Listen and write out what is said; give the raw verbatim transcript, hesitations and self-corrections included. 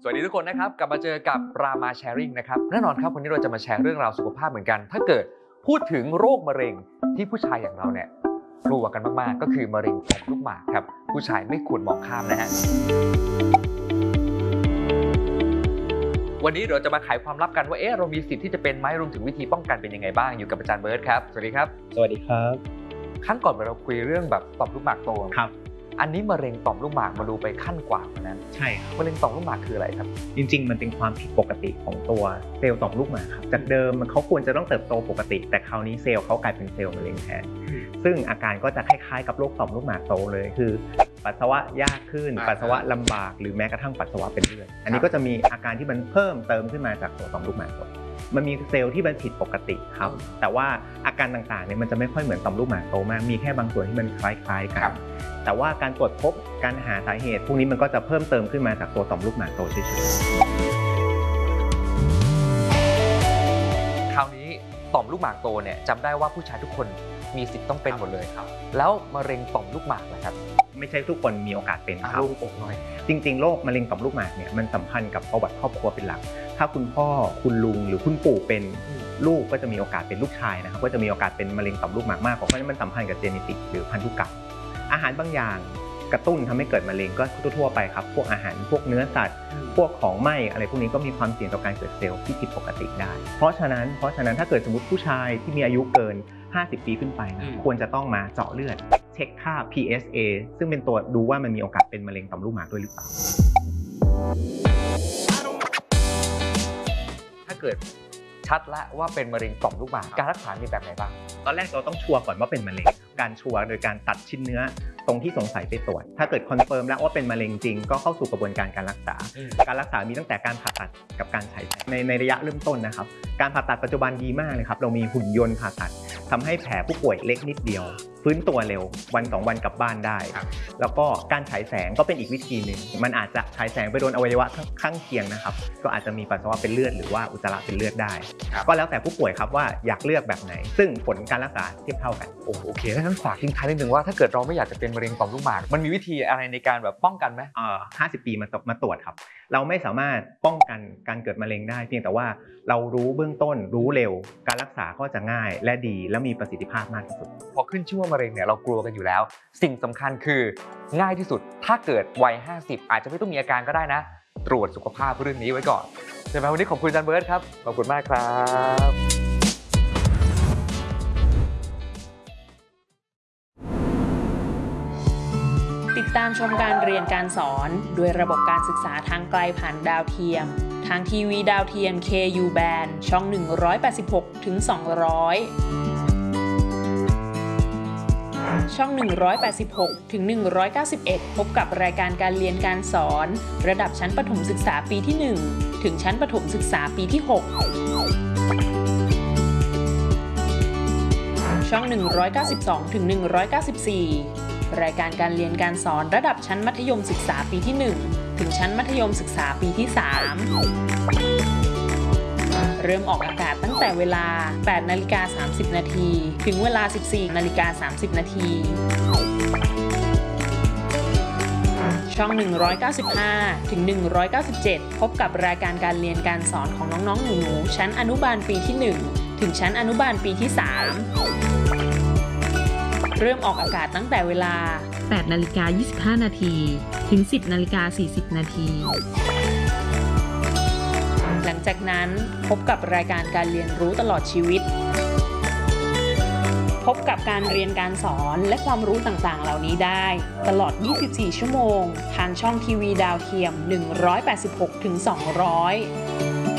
สวัสดีทุกคนนะครับกลับมาเจอกับรามาแชร์ริ่งนะครับแน่นอนครับวันนี้เราจะมาแชร์เรื่องราวสุขภาพเหมือนกันถ้าเกิดพูดถึงโรคมะเร็งที่ผู้ชายอย่างเราเนี่ยกลัวกันมากๆก็คือมะเร็งต่อมลูกหมากครับผู้ชายไม่ควรมองข้ามนะฮะวันนี้เราจะมาไขความลับกันว่าเอ๊ะเรามีสิทธิ์ที่จะเป็นไหมรวมถึงวิธีป้องกันเป็นยังไงบ้างอยู่กับอาจารย์เบิร์ตครับสวัสดีครับสวัสดีครับขั้นก่อนเราคุยเรื่องแบบต่อมลูกหมากโตครับอันนี้มะเร็งต่อมลูกหมากมาดูไปขั้นกว่านั้นใช่มะเร็งต่อมลูกหมากคืออะไรครับจริงๆมันเป็นความผิดปกติของตัวเซลล์ต่อมลูกหมากครับจากเดิมมันเขาควรจะต้องเติบโตปกติแต่คราวนี้เซลล์เขากลายเป็นเซลล์มะเร็งแทนซึ่งอาการก็จะคล้ายๆกับโรคต่อมลูกหมากโตเลยคือปัสสาวะยากขึ้นปัสสาวะลำบากหรือแม้กระทั่งปัสสาวะเป็นเลือดอันนี้ก็จะมีอาการที่มันเพิ่มเติมขึ้นมาจากตัวต่อมลูกหมากโตมันมีเซลล์ที่มันผิดปกติครับแต่ว่าอาการต่างๆเนี่ยมันจะไม่ค่อยเหมือนต่อมลูกหมากโตมากมีแค่บางส่วนที่มันคล้ายๆกันแต่ว่าการตรวจพบการหาสาเหตุพวกนี้มันก็จะเพิ่มเติมขึ้นมาจากตัวต่อมลูกหมากโตเฉยๆคราวนี้ต่อมลูกหมากโตเนี่ยจำได้ว่าผู้ชายทุกคนมีสิทธิ์ต้องเป็นหมดเลยครับแล้วมะเร็งต่อมลูกหมากล่ะครับไม่ใช่ทุกคนมีโอกาสเป็นครับอกหน่อยจริงๆโรคมะเร็งต่อมลูกหมากเนี่ยมันสัมพันธ์กับประวัติครอบครัวเป็นหลักถ้าคุณพ่อคุณลุงหรือคุณปู่เป็นลูกก็จะมีโอกาสเป็นลูกชายนะครับก็จะมีโอกาสเป็นมะเร็งต่อมลูกหมากมากเพราะฉะนั้นมันสัมพันธ์กับเจเนติกหรือพันธุกรรมอาหารบางอย่างกระตุ้นทำให้เกิดมะเร็งก็ทั่วๆไปครับพวกอาหารพวกเนื้อสัตว์พวกของไหม้อะไรพวกนี้ก็มีความเสี่ยงต่อการเกิดเซลล์ที่ผิดปกติได้เพราะฉะนั้นเพราะฉะนั้นถ้าเกิดสมมติผู้ชายที่มีอายุเกินห้าสิบปีขึ้นไปนะควรจะต้องมาเจาะเลือดเช็คค่า พี เอส เอ ซึ่งเป็นตัวดูว่ามันมีโอกาสเป็นมะเร็งต่อมลูกหมากด้วยหรือเปล่าถ้าเกิดชัดแล้วว่าเป็นมะเร็งต่อมลูกหมากการรักษามีแบบไหนบ้างตอนแรกเราต้องชัวร์ก่อนว่าเป็นมะเร็งการชัวร์โดยการตัดชิ้นเนื้อตรงที่สงสัยไปตรวจถ้าเกิดคอนเฟิร์มแล้วว่าเป็นมะเร็งจริงก็เข้าสู่กระบวนการการรักษาการรักษามีตั้งแต่การผ่าตัดกับการฉายแสงในในระยะเริ่มต้นนะครับการผ่าตัดปัจจุบันดีมากเลยครับเรามีหุ่นยนต์ผ่าตัดทำให้แผลผู้ป่วยเล็กนิดเดียวฟื้นตัวเร็ววันสองวันกลับบ้านได้แล้วก็การฉายแสงก็เป็นอีกวิธีหนึ่งมันอาจจะฉายแสงไปโดนอวัยวะข้างเคียงนะครับก็อาจจะมีปัสสาวะเป็นเลือดหรือว่าอุจจาระเป็นเลือดได้ก็แล้วแต่ผู้ป่วยครับว่าอยากเลือกแบบไหนซึ่งผลการรักษาเทียบเท่ากันโอเคแล้วทั้งฝากทิ้งท้ายนิดนึงว่าถ้าเกิดเราไม่อยากจะเป็นมะเร็งต่อมลูกหมากมันมีวิธีอะไรในการแบบป้องกันไหมเอ่อห้าสิบปีมามาตรวจครับเราไม่สามารถป้องกันการเกิดมะเร็งได้เพียงแต่ว่าเรารู้เบื้องต้นรู้เร็วการรักษาก็จะง่ายและดีและมีประสิทธิภาพมากที่สุดพอขึ้นชื่อว่ามะเร็งเนี่ยเรากลัวกันอยู่แล้วสิ่งสำคัญคือง่ายที่สุดถ้าเกิดวัยห้าสิบอาจจะไม่ต้องมีอาการก็ได้นะตรวจสุขภาพเรื่องนี้ไว้ก่อนใช่ไหมวันนี้ขอบคุณอาจารย์เบิร์ตครับขอบคุณมากครับติดตามชมการเรียนการสอนด้วยระบบการศึกษาทางไกลผ่านดาวเทียมทางทีวีดาวเทียม เค ยู Band ช่อง หนึ่งร้อยแปดสิบหกถึงสองร้อย ช่อง หนึ่งร้อยแปดสิบหกถึงหนึ่งร้อยเก้าสิบเอ็ด พบกับรายการการเรียนการสอนระดับชั้นประถมศึกษาปีที่ หนึ่ง ถึงชั้นประถมศึกษาปีที่ หก ช่อง หนึ่งร้อยเก้าสิบสองถึงหนึ่งร้อยเก้าสิบสี่ รายการการเรียนการสอนระดับชั้นมัธยมศึกษาปีที่ หนึ่ง ถึงชั้นมัธยมศึกษาปีที่ สาม เริ่มออกอากาศตั้งแต่เวลา แปดนาฬิกาสามสิบนาที ถึงเวลา สิบสี่นาฬิกาสามสิบนาที ช่อง หนึ่งร้อยเก้าสิบห้าถึงหนึ่งร้อยเก้าสิบเจ็ด พบกับรายการการเรียนการสอนของน้องๆหนูๆชั้นอนุบาลปีที่ หนึ่ง ถึงชั้นอนุบาลปีที่ สาม เริ่มออกอากาศตั้งแต่เวลา แปดนาฬิกายี่สิบห้านาที ถึง สิบนาฬิกาสี่สิบนาที หลังจากนั้นพบกับรายการการเรียนรู้ตลอดชีวิตพบกับการเรียนการสอนและความรู้ต่างๆเหล่านี้ได้ตลอดยี่สิบสี่ชั่วโมงทางช่องทีวีดาวเทียมหนึ่งร้อยแปดสิบหกถึงสองร้อย